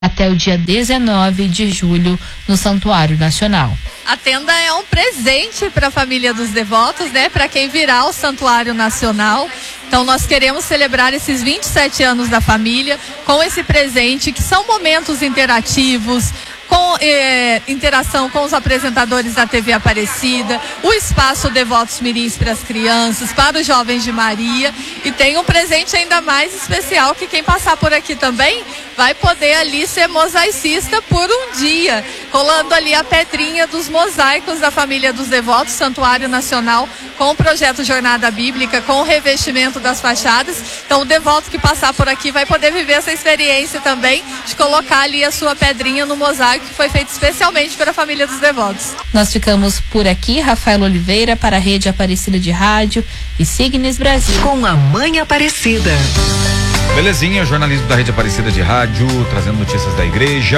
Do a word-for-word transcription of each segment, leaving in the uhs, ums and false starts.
até o dia dezenove de julho no Santuário Nacional. A tenda é um presente para a família dos devotos, né? Para quem virá ao Santuário Nacional. Então nós queremos celebrar esses vinte e sete anos da família com esse presente, que são momentos interativos, com eh, interação com os apresentadores da T V Aparecida, o espaço Devotos Mirins para as crianças, para os jovens de Maria, e tem um presente ainda mais especial, que quem passar por aqui também vai poder ali ser mosaicista por um dia, colando ali a pedrinha dos mosaicos da família dos devotos, Santuário Nacional, com o projeto Jornada Bíblica, com o revestimento das fachadas. Então o devoto que passar por aqui vai poder viver essa experiência também, de colocar ali a sua pedrinha no mosaico, que foi feito especialmente para a família dos devotos. Nós ficamos por aqui, Rafael Oliveira, para a Rede Aparecida de Rádio e Signes Brasil. Com a Mãe Aparecida. Belezinha, jornalismo da Rede Aparecida de Rádio, trazendo notícias da igreja.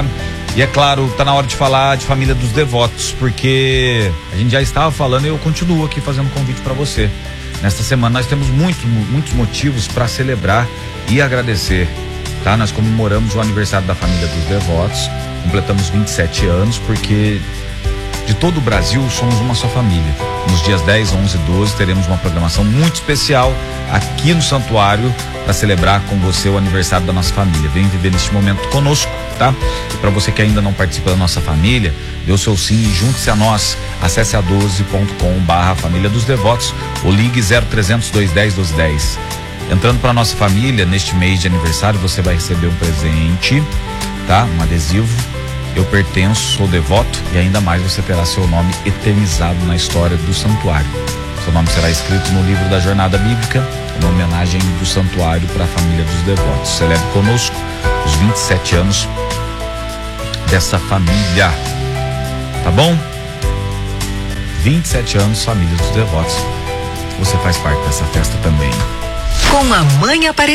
E é claro, tá na hora de falar de família dos devotos, porque a gente já estava falando e eu continuo aqui fazendo convite para você. Nesta semana nós temos muito, muitos motivos para celebrar e agradecer, tá? Nós comemoramos o aniversário da família dos devotos, completamos vinte e sete anos, porque de todo o Brasil somos uma só família. Nos dias dez, onze e doze teremos uma programação muito especial aqui no santuário para celebrar com você o aniversário da nossa família. Vem viver neste momento conosco, tá? E para você que ainda não participa da nossa família, dê o seu sim e junte-se a nós. Acesse a doze ponto com barra família dos devotos ou ligue zero trezentos, dois dez, doze dez. Entrando para nossa família, neste mês de aniversário, você vai receber um presente, tá? Um adesivo. Eu pertenço, sou devoto, e ainda mais você terá seu nome eternizado na história do santuário. Seu nome será escrito no livro da Jornada Bíblica, uma homenagem do santuário para a família dos devotos. Celebre conosco os vinte e sete anos dessa família, tá bom? vinte e sete anos, família dos devotos. Você faz parte dessa festa também. Com a Mãe Aparecida.